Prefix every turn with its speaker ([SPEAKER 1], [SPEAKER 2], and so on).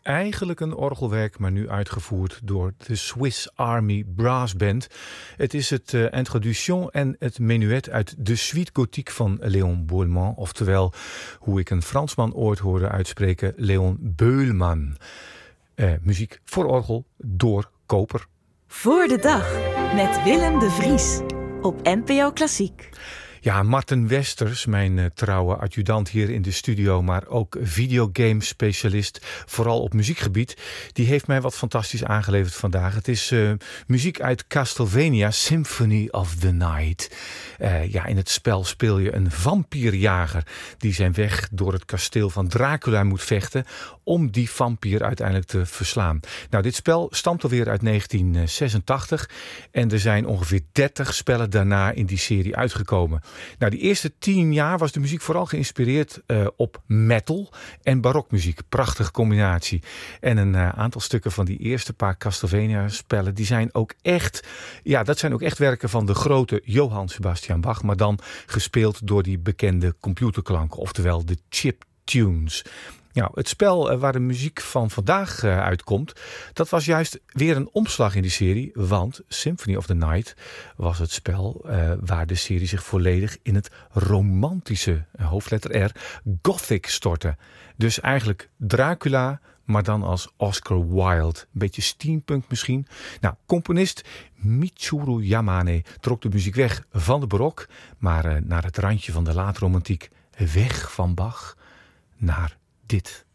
[SPEAKER 1] eigenlijk een orgelwerk, maar nu uitgevoerd door de Swiss Army Brass Band. Het is het introduction en het menuet uit de Suite Gothique van Léon Boulman. Oftewel, hoe ik een Fransman ooit hoorde uitspreken, Léon Beulman. Muziek voor orgel door Koper.
[SPEAKER 2] Voor de dag met Willem de Vries op NPO Klassiek.
[SPEAKER 1] Ja, Marten Westers, mijn trouwe adjudant hier in de studio, maar ook videogame-specialist, vooral op muziekgebied, die heeft mij wat fantastisch aangeleverd vandaag. Het is muziek uit Castlevania, Symphony of the Night. In het spel speel je een vampierjager die zijn weg door het kasteel van Dracula moet vechten om die vampier uiteindelijk te verslaan. Nou, dit spel stamt alweer uit 1986 en er zijn ongeveer 30 spellen daarna in die serie uitgekomen. Nou, die eerste 10 jaar was de muziek vooral geïnspireerd op metal en barokmuziek. Prachtige combinatie. En een aantal stukken van die eerste paar Castlevania-spellen, die zijn ook echt, dat zijn ook echt werken van de grote Johann Sebastian Bach, maar dan gespeeld door die bekende computerklanken, oftewel de chiptunes. Nou, het spel waar de muziek van vandaag uitkomt, dat was juist weer een omslag in die serie. Want Symphony of the Night was het spel waar de serie zich volledig in het romantische, hoofdletter R, gothic stortte. Dus eigenlijk Dracula, maar dan als Oscar Wilde. Een beetje steampunk misschien. Nou, componist Michiru Yamane trok de muziek weg van de barok, maar naar het randje van de laatromantiek, weg van Bach naar dit.